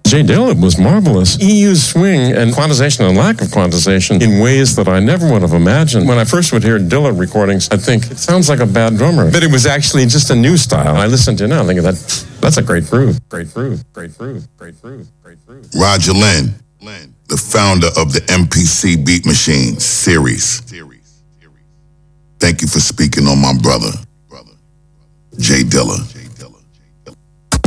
Jay Dilla was marvelous. He used swing and quantization and lack of quantization in ways that I never would have imagined. When I first would hear Dilla recordings, I'd think, it sounds like a bad drummer. But it was actually just a new style. I listen to it now, thinking that's a great groove. Great groove. Great groove. Great groove. Great groove. Roger Lynn, the founder of the MPC Beat Machine series. Thank you for speaking on my brother, Jay Dilla.